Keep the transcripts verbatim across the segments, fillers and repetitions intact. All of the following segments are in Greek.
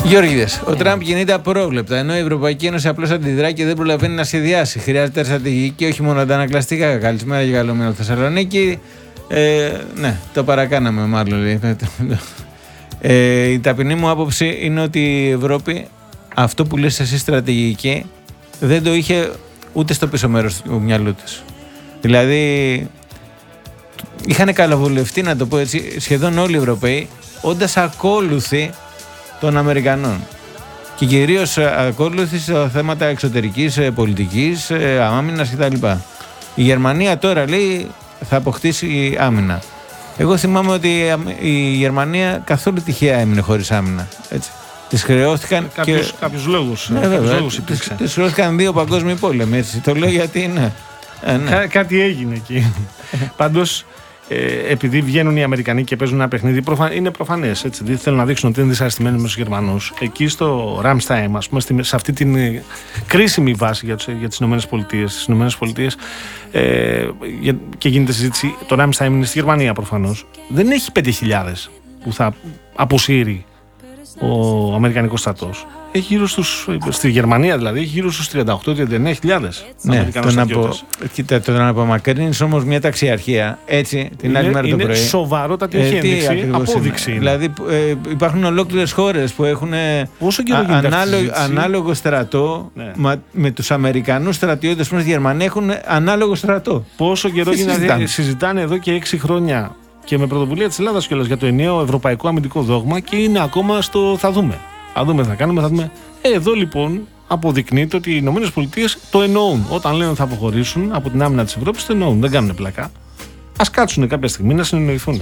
Γιώργηδες, ο Τραμπ κινείται απρόβλεπτα, ενώ η Ευρωπαϊκή Ένωση απλώς αντιδρά και δεν προλαβαίνει να σχεδιάσει. Χρειάζεται στρατηγική, όχι μόνο αντανακλαστικά. Καλησπέρα και καλό μήνα Θεσσαλονίκη. Ε, ναι, το παρακάναμε μάλλον. Ε, η ταπεινή μου άποψη είναι ότι η Ευρώπη, αυτό που λες εσύ στρατηγική, δεν το είχε ούτε στο πίσω μέρος του μυαλού της. Δηλαδή, είχαν καλοβουλευτεί, να το πω έτσι, σχεδόν όλοι οι Ευρωπαίοι, όντας ακόλουθοι των Αμερικανών. Και κυρίως ακόλουθοι σε θέματα εξωτερικής πολιτικής, άμυνας κτλ. Η Γερμανία τώρα λέει θα αποκτήσει άμυνα. Εγώ θυμάμαι ότι η Γερμανία καθόλου τυχαία έμεινε χωρίς άμυνα. Έτσι. Τις χρεώθηκαν. Κάποιους, και... κάποιους λόγους. Ναι, κάποιους βέβαια, λόγους τις, τις χρεώθηκαν δύο παγκόσμιοι πόλεμοι. Έτσι. Το λέω γιατί είναι. Ε, ναι. Κά, κάτι έγινε εκεί. Πάντως, ε, επειδή βγαίνουν οι Αμερικανοί και παίζουν ένα παιχνίδι, προφα... είναι προφανές. Έτσι, δηλαδή θέλουν να δείξουν ότι είναι δυσαρεστημένοι με τους Γερμανούς. Εκεί στο Ramstein, ας πούμε, στη, σε αυτή την ε, κρίσιμη βάση για, τους, για τις ΗΠΑ, ε, και γίνεται συζήτηση, το Ramstein είναι στη Γερμανία προφανώς. Δεν έχει πέντε χιλιάδες που θα αποσύρει ο Αμερικανικός στρατός. Έχει γύρω στους, στη Γερμανία δηλαδή, έχει γύρω στους τριάντα οκτώ με τριάντα εννέα χιλιάδες Αμερικανούς στρατιώτες. Κοίτα, το να απομακρύνεις όμως μια ταξιαρχία, έτσι, την είναι, άλλη μέρα το πρωί. Είναι σοβαρότατη ε, ένδειξη, απόδειξη. Είναι. Δηλαδή ε, υπάρχουν ολόκληρες χώρες που έχουν Πόσο καιρό α, ανάλογο, ανάλογο στρατό, ναι. μα, με τους Αμερικανούς στρατιώτες που είναι στη Γερμανία έχουν ανάλογο στρατό. Πόσο καιρό γίνεται, συζητάνε εδώ και έξι χρόνια και με πρωτοβουλία της Ελλάδας κιόλας για το ενιαίο ευρωπαϊκό αμυντικό δόγμα και είναι ακόμα στο θα δούμε. Θα δούμε, θα κάνουμε, θα δούμε. Ε, εδώ λοιπόν αποδεικνύεται ότι οι Ηνωμένες Πολιτείες το εννοούν. Όταν λένε ότι θα αποχωρήσουν από την άμυνα της Ευρώπης, το εννοούν. Δεν κάνουν πλακά. Ας κάτσουν κάποια στιγμή να συνεννοηθούν.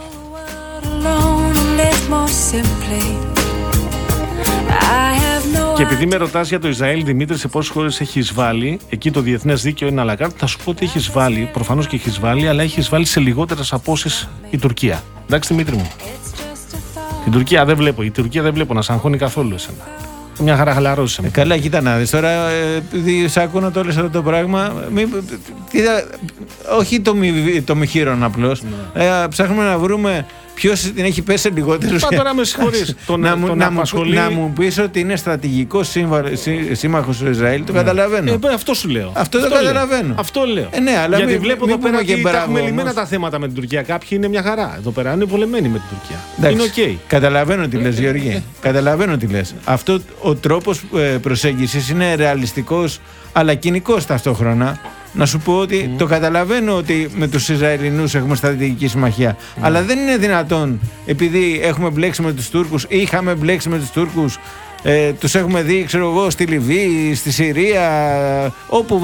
Και επειδή με ρωτάς για το Ισραήλ, Δημήτρη, σε πόσες χώρες έχει εισβάλει, εκεί το διεθνές δίκαιο είναι αλακάρτ, θα σου πω ότι έχει εισβάλει, προφανώς και έχει εισβάλει, αλλά έχει εισβάλει σε λιγότερες απόσεις η Τουρκία. Εντάξει, Δημήτρη μου. Την Τουρκία δεν βλέπω, η Τουρκία δεν βλέπω να σ' αγχώνει καθόλου εσένα. Μια χαρά χαλαρώσει. Ε, καλά, κοίτα να δεις τώρα, επειδή σ' ακούω να το λες αυτό το πράγμα, μη, κοίτα, όχι το μη, το μη χείρον απλώς, ναι. ε, ψάχνουμε να βρούμε ποιος την έχει πέσει λιγότερο. Πά τώρα με συγχωρείς. να, να, να, να, απασχολεί... να μου πεις ότι είναι στρατηγικός σύμμαχος του Ισραήλ, το ναι. καταλαβαίνω. Ε, αυτό σου λέω. Αυτό, αυτό το λέω. καταλαβαίνω. Αυτό λέω. Ε, ναι, αλλά γιατί μη, βλέπω μη εδώ πέρα και τα έχουμε λυμμένα τα θέματα με την Τουρκία. Κάποιοι είναι μια χαρά. Εδώ πέρα είναι πολεμένοι με την Τουρκία. Εντάξει, είναι οκ. Okay. Καταλαβαίνω τι λες, Γεωργή. Καταλαβαίνω τι λες. Αυτό ο τρόπος προσέγγισης είναι ρεαλιστικός αλλά κοινικός ταυτόχρονα. Να σου πω ότι mm. το καταλαβαίνω ότι με τους Ισραηλινούς έχουμε στρατηγική συμμαχία. Mm. Αλλά δεν είναι δυνατόν, επειδή έχουμε μπλέξει με τους Τούρκους ή είχαμε μπλέξει με τους Τούρκους, ε, τους έχουμε δει, ξέρω εγώ, στη Λιβύη, στη Συρία, όπου